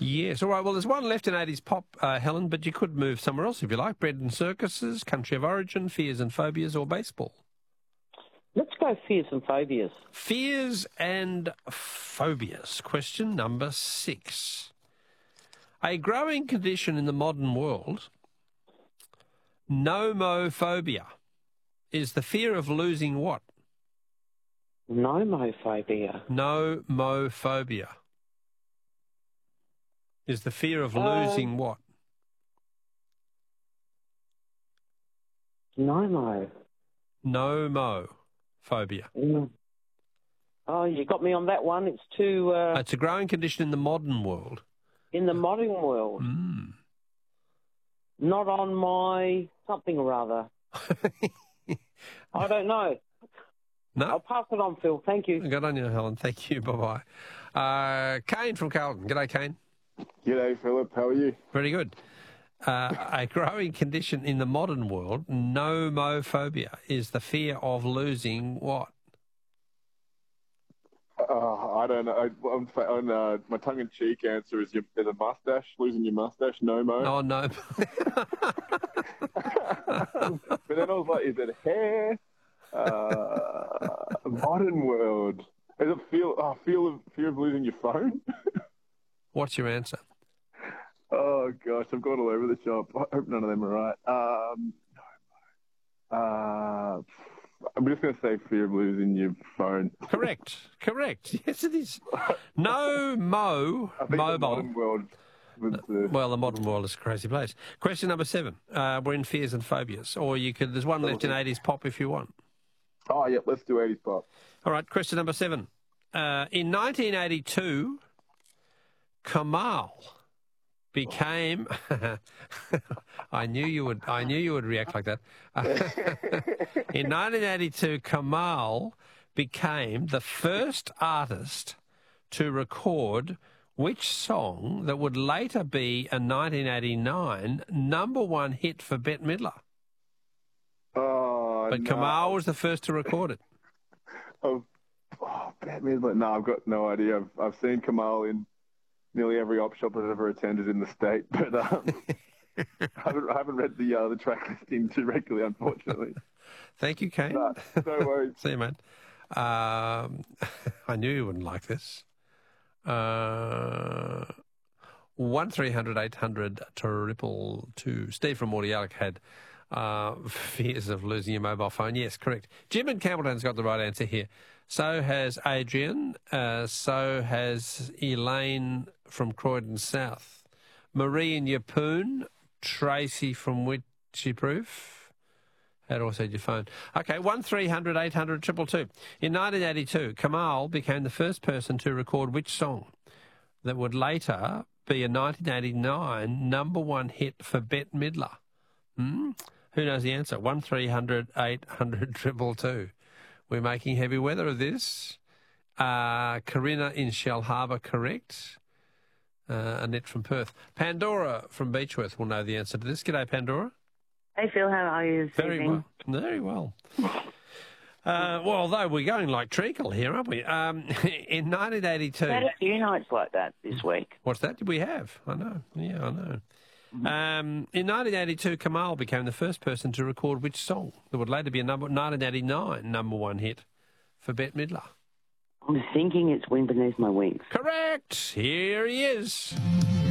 Yes. All right. Well, there's one left in 80s pop, Helen, but you could move somewhere else if you like. Bread and circuses, country of origin, fears and phobias, or baseball. Let's go fears and phobias. Fears and phobias. Question number 6. A growing condition in the modern world, nomophobia, is the fear of losing what? Nomophobia. Nomophobia is the fear of losing what? Nomophobia. Oh, you got me on that one. It's too... It's a growing condition in the modern world. In the modern world? Mm. Not on my something or other. I don't know. No? I'll pass it on, Phil. Thank you. Good on you, Helen. Thank you. Bye-bye. Kane from Carlton. G'day, Kane. G'day, Philip. How are you? Very good. A growing condition in the modern world, nomophobia, is the fear of losing what? I don't know. My tongue-in-cheek answer is a mustache, losing your mustache, no-mo. Oh, no. But then I was like, is it hair? Modern world. Is it fear of losing your phone? What's your answer? Oh, gosh, I've gone all over the shop. I hope none of them are right. I'm just going to say fear of losing your phone. Correct. Yes, it is. No-mo I think mobile. the modern world Well, the modern world is a crazy place. Question number 7. We're in fears and phobias. Or there's one left in 80s pop if you want. Oh, yeah, let's do 80s pop. All right, question number 7. In 1982, Kamal became... I knew you would react like that. In 1982, Kamal became the first artist to record which song that would later be a 1989 #1 hit for Bette Midler. Oh, but no. Kamal was the first to record it. Bette Midler. No, I've got no idea. I've seen Kamal in nearly every op shop I've ever attended in the state, but I haven't read the track listing too regularly, unfortunately. Thank you, Kane. No worries. See you, mate. I knew you wouldn't like this. 1300 800 222. Steve from Mordialloc had fears of losing your mobile phone. Yes, correct. Jim and Campbelltown's got the right answer here. So has Adrian. So has Elaine from Croydon South. Marie in Yeppoon. Tracy from Witchyproof. Had also your phone. Okay, 1300 800 222. In 1982, Kamal became the first person to record which song that would later be a 1989 #1 hit for Bette Midler? Who knows the answer? 1300 800 222. We're making heavy weather of this. Corinna in Shell Harbour, correct. Annette from Perth. Pandora from Beechworth will know the answer to this. G'day, Pandora. Hey, Phil, how are you this evening? Very well. Well, although we're going like treacle here, aren't we? In 1982... We had a few nights like that this week. What's that? We have. I know. Yeah, I know. In 1982, Kamal became the first person to record which song that would later be a 1989 #1 hit for Bette Midler? I'm thinking it's Wind Beneath My Wings. Correct. Here he is.